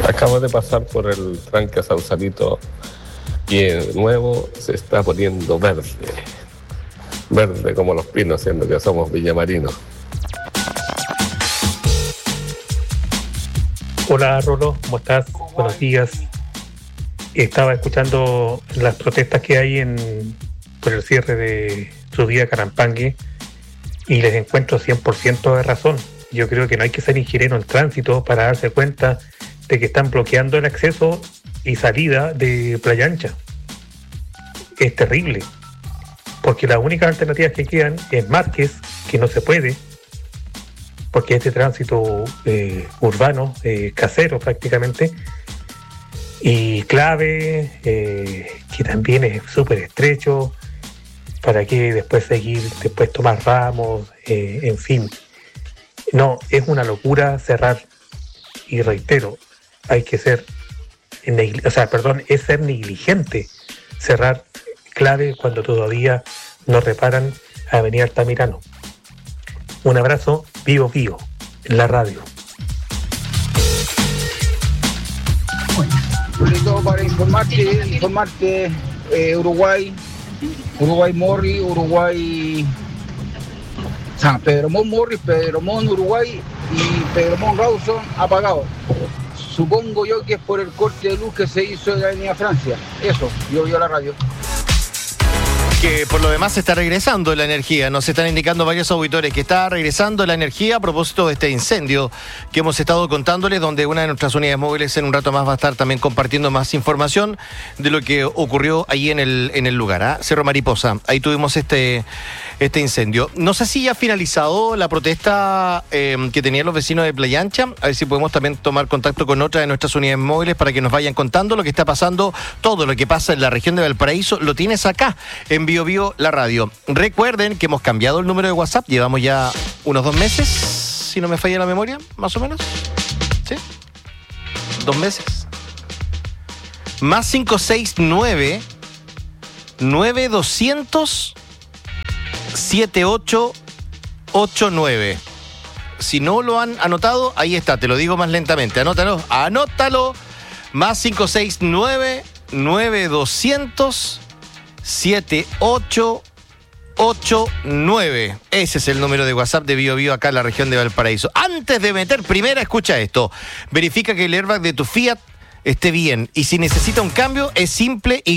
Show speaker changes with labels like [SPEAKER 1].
[SPEAKER 1] Acabo de pasar por el tranque Sausalito y de nuevo se está poniendo verde. Verde como los pinos, siendo que somos villamarinos.
[SPEAKER 2] Hola Rolo, ¿cómo estás? Buenos días. Estaba escuchando las protestas que hay por el cierre de Subida Carampangue y les encuentro 100% de razón. Yo creo que no hay que ser ingeniero en tránsito para darse cuenta de que están bloqueando el acceso y salida de Playa Ancha. Es terrible, porque las únicas alternativas que quedan es Márquez, que no se puede, porque este tránsito urbano, casero prácticamente, y Clave, que también es súper estrecho, para que después tomar Ramos, en fin. No, es una locura cerrar, y reitero, es ser negligente cerrar Clave cuando todavía no reparan a Avenida Altamirano. Un abrazo, vivo, en la radio.
[SPEAKER 3] Para informarte, Uruguay Morri, Uruguay San Pedro Mon Morri, Pedro Mon Uruguay y Pedro Mon Rawson apagados. Supongo yo que es por el corte de luz que se hizo en la Avenida Francia. Eso, yo vi a la radio.
[SPEAKER 4] Que por lo demás se está regresando la energía. Nos están indicando varios auditores que está regresando la energía a propósito de este incendio que hemos estado contándoles, donde una de nuestras unidades móviles en un rato más va a estar también compartiendo más información de lo que ocurrió ahí en el lugar, Cerro Mariposa. Ahí tuvimos este incendio. No sé si ya ha finalizado la protesta que tenían los vecinos de Playa Ancha. A ver si podemos también tomar contacto con otra de nuestras unidades móviles para que nos vayan contando lo que está pasando. Todo lo que pasa en la región de Valparaíso lo tienes acá en Bio la radio. Recuerden que hemos cambiado el número de WhatsApp. Llevamos ya unos 2 meses, si no me falla la memoria, más o menos. ¿Sí? 2 meses. Más 569 9200 7889. Si no lo han anotado, ahí está, te lo digo más lentamente. Anótalo. Más 569 9200 7889. Ese es el número de WhatsApp de Bio acá en la región de Valparaíso. Antes de meter primera, escucha esto. Verifica que el airbag de tu Fiat esté bien. Y si necesita un cambio, es simple y